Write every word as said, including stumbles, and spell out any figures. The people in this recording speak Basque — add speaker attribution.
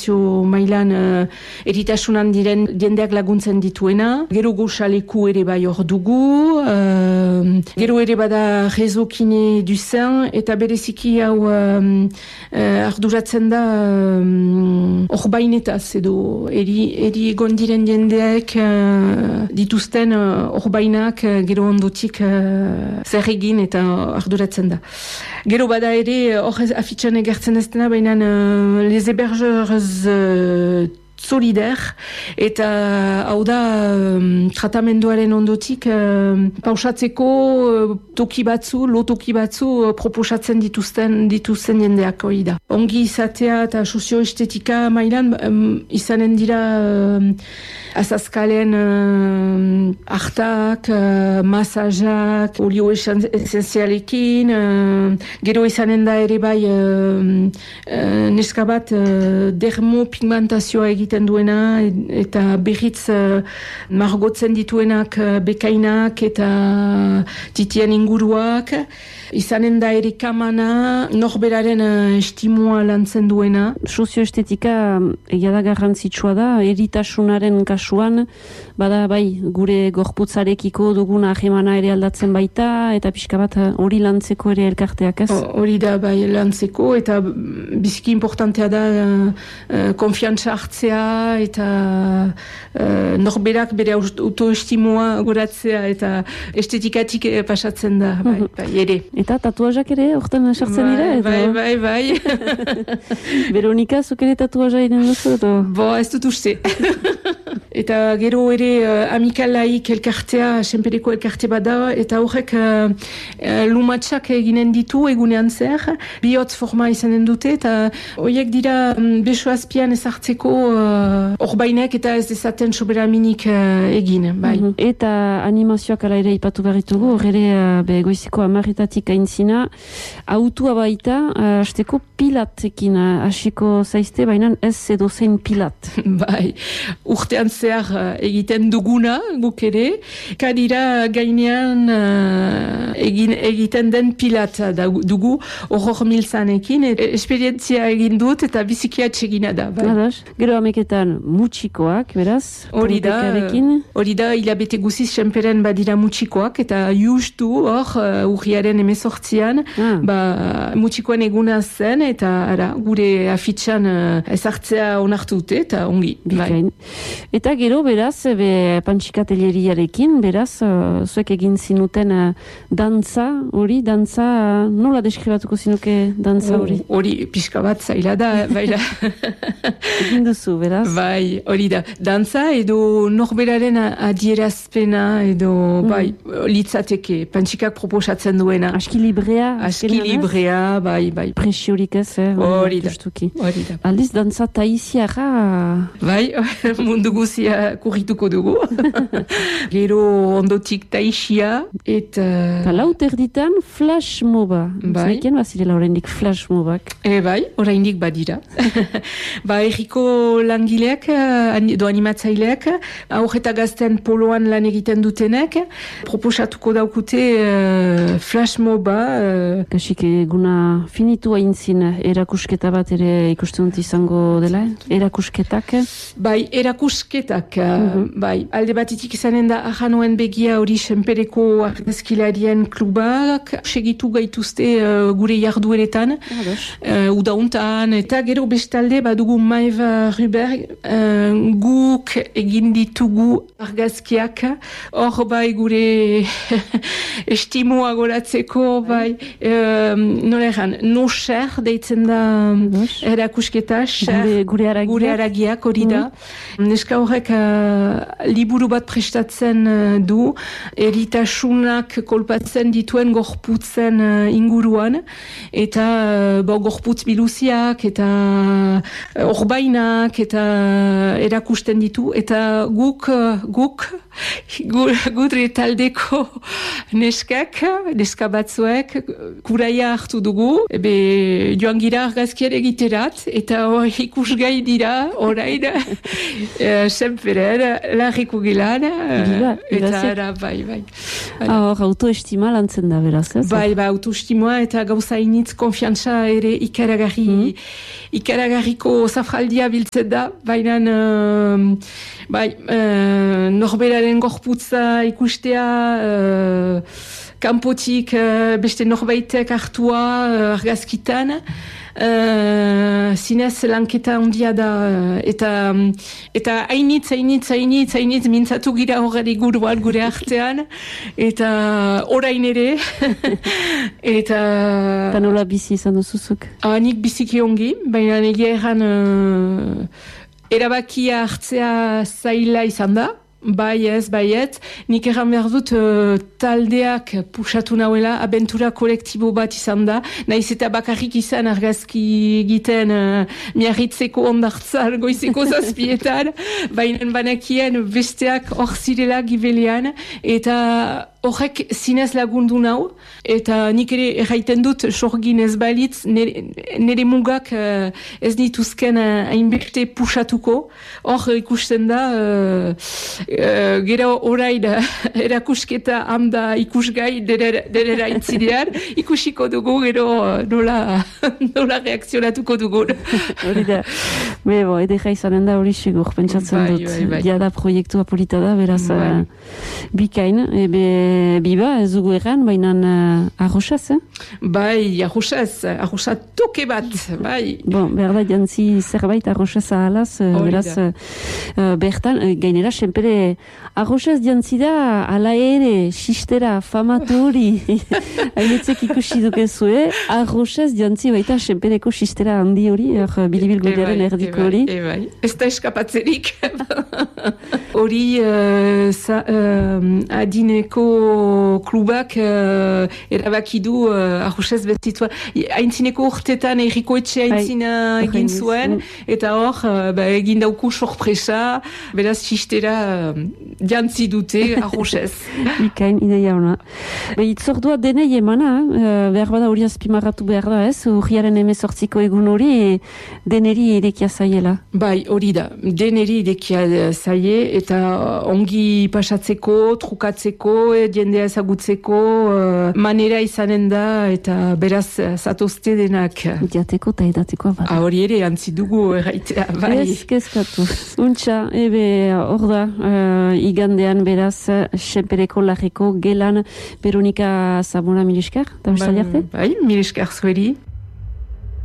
Speaker 1: fundazio mailan uh, eritasunan diren jendeak laguntzen dituena. Gero goxaleku ere bai hor dugu, uh, gero ere bada Réseau Kiné du Sein, eta bereziki hau um, uh, arduratzen da hor um, bainetaz edo eri, eri egon diren jendeak uh, dituzten hor uh, bainak uh, gero ondotik uh, zer egin eta arduratzen da. Gero bada ere hor afitxan egertzen ez dena, baina uh, les hébergeurs uh, solidaire, eta hau da um, tratamenduaren ondotik um, pausatzeko uh, toki batzu, lotoki batzu uh, proposatzen dituzten dituzten jendeak hori da. Ongi izatea eta sozioestetika mailan um, izanen dira um, azazkalen um, hartak, uh, masajak, olio esenzialekin, uh, gero izanen da ere bai uh, uh, neska bat uh, dermopigmentazioa egiten duena eta berriz uh, margotzen dituenak uh, bekainak eta titien inguruak. Izanen da ere kamana norberaren uh, estimua lantzen duena.
Speaker 2: Sozioestetika egia da garrantzitsua da, eritasunaren kasuan, bada bai gure gorputzarekiko duguna ahemana ere aldatzen baita, eta pixka bat hori lantzeko ere elkarteak ez?
Speaker 1: Hori da bai lantzeko, eta biziki importantea da uh, uh, konfiantza hartzea eta uh, norberak bere autoestimua goratzea eta estetikatik pasatzen da, bai, bai, ere.
Speaker 2: Eta tatuajak ere hortan sartzen dira?
Speaker 1: Bai, bai, bai, bai.
Speaker 2: Veronika, zuk ere tatuaja inen duzu?
Speaker 1: Bo, ez dut uste. Eta gero ere uh, amikalaik elkartea, senpereko elkarte bada, eta horrek uh, uh, lumatxak eginen ditu egunean zer, bihotz forma izanen dute, eta horiek dira um, beso azpian ezartzeko hor uh, bainek eta ez dezaten soberaminik uh, egin, bai.
Speaker 2: Mm-hmm. Eta animazioak ala ere ipatu berritugu, hor ere uh, goiziko amarretatik aintzina, autua baita, uh, hasteko pilatekin hasiko uh, zaizte, baina ez edo zein pilat.
Speaker 1: Bai, urtean zehar uh, egiten duguna, guk ere, kadira gainean uh, egin, egiten den pilat da, dugu, horror milzanekin, e, esperientzia egin dut eta bizikiatxe egina da. Bai.
Speaker 2: Adas, gero ameketan mutxikoak, beraz?
Speaker 1: Hori da, hori da, hilabete guziz senperen badira mutxikoak, eta justu hor, uh, urriaren emezortzian, ah. ba, mutxikoan eguna zen, eta ara, gure afitxan uh, ezartzea onartu dute, eta ongi. Bai.
Speaker 2: Eta gero, beraz, be, pantxikatelieriarekin, beraz, uh, zuek egin zinuten uh, dantza, hori, dantza, uh, nola deskribatuko zinuke dantza hori?
Speaker 1: Oh, hori, pixka bat zaila da, baila.
Speaker 2: Egin duzu, beraz?
Speaker 1: Bai, hori da. Dantza edo norberaren adierazpena edo, mm. bai, litzateke, pantxikak proposatzen duena.
Speaker 2: Aski librea?
Speaker 1: Aski librea, bai, bai.
Speaker 2: Presiorik ez, eh?
Speaker 1: Hori da, hori da.
Speaker 2: Aldiz, dantza taiziara?
Speaker 1: Bai, mundu guzia kurrituko dugu. Gero ondotik taixia, eta...
Speaker 2: Ta laut erditan, flash moba.
Speaker 1: Bai.
Speaker 2: Zaiken bazirela oraindik flash mobak.
Speaker 1: E bai, oraindik badira. Ba, erriko langileak, do animatzaileak, aur eta gazten poloan lan egiten dutenek, proposatuko daukute uh, flash moba. Uh,
Speaker 2: Kasik eguna finitu aintzin erakusketa bat ere ikusten dut izango dela? Erakusketak?
Speaker 1: Bai, erakusketak. Uh, bai, alde batitik izanen da ahanoen begia hori senpereko argazkilarien klubak, segitu gaituzte uh, gure jardueretan, uh, udauntan, eta gero bestalde badugu Maeva Ruberg, uh, guk egin ditugu argazkiak, hor bai gure estimua goratzeko, bai, uh, nola egan, no cher deitzen da erakusketa, cher,
Speaker 2: gure aragiak,
Speaker 1: gure aragiak hori da. Mm. Neska horrek uh, liburu bat prestatzen uh, du, eritasunak kolpatzen dituen gorputzen uh, inguruan, eta uh, bo, gorputz biluziak, eta uh, orbainak, eta erakusten ditu, eta guk, uh, guk gure taldeko neskak, neska batzuek, kuraia hartu dugu, ebe joan gira argazkiare egiterat, eta hor ikusgai dira, orain, uh, senperen, larriko gilan, uh, eta ara, bai, bai.
Speaker 2: Hor, autoestima lantzen da, beraz, ez?
Speaker 1: Bai, bai, autoestima eta gauza initz konfiantza ere ikaragarri, mm. ikaragarriko zafraldia biltzen da, baina uh, bai, uh, norberaren gorputza ikustea, uh, kanpotik uh, beste norbaitek hartua uh, argazkitan, Uh, zinez lanketa handia da uh, eta eta hainitz, hainitz, hainitz, hainitz mintzatu gira horre guruan gure artean eta orain ere eta
Speaker 2: eta nola bizi izan duzuzuk?
Speaker 1: Uh, nik biziki ongi, baina egia erran uh, erabakia hartzea zaila izan da. Bai ez, bai ez. Nik erran behar dut uh, taldeak pusatu nauela, abentura kolektibo bat izan da. Naiz eta bakarrik izan argazki egiten uh, miarritzeko ondartzan, goizeko zazpietan, baina banakien besteak hor zirela gibelean, eta horrek zinez lagundu nau, eta nik ere erraiten dut sorgin ez balitz, nire, nire mugak uh, ez dituzken uh, hainbeste pusatuko, hor ikusten da, uh, uh, gero orain erakusketa handa ikusgai derera intzidean, ikusiko dugu gero uh, nola, nola reakzionatuko dugu.
Speaker 2: Hori da, be, bo, edera izanen da hori segur, pentsatzen
Speaker 1: bai,
Speaker 2: dut,
Speaker 1: bai, bai.
Speaker 2: Diada proiektua polita da, beraz,
Speaker 1: bai.
Speaker 2: uh, bikain, ebe, biba, ez dugu erran, baina uh, arroxaz, eh?
Speaker 1: Bai, arroxaz, arroxaz toke bat, bai.
Speaker 2: Bon, behar da, jantzi zerbait arroxaz ahalaz, uh, beraz, uh, bertan, uh, gainera, senpere, arroxaz jantzi da, ala ere, xistera, famatu hori, hainetzek ikusi dukezu, eh? Arroxaz jantzi baita, senpereko xistera handi hori, er, bilibil gudearen erdiko hori.
Speaker 1: E bai, ez da eskapatzerik. Hori, uh, uh, adineko klubak uh, erabaki du uh, arroxez bestitua. Aintzineko urtetan erriko etxe aintzina egin zuen, eta hor, uh, ba, egin dauku sorpresa, beraz txistera uh, jantzi dute arroxez.
Speaker 2: Ikain, ideia hona. Be, itzordua denei emana, uh, behar bada hori azpimarratu behar da, ez? Urriaren emezortziko egun hori, deneri irekia zaiela.
Speaker 1: Bai, hori da. Deneri irekia zaie, eta ongi pasatzeko, trukatzeko, jendea ezagutzeko uh, manera izanen da, eta beraz zatozte denak.
Speaker 2: Jateko eta edateko bat.
Speaker 1: Hori ere, antzi dugu erraitea, bai.
Speaker 2: Ez, kezkatu. Untxa, ebe, hor da, uh, igandean beraz, senpereko larreko gelan Veronika Zamora miliskar, eta bestalde arte?
Speaker 1: Bai, miliskar zueri.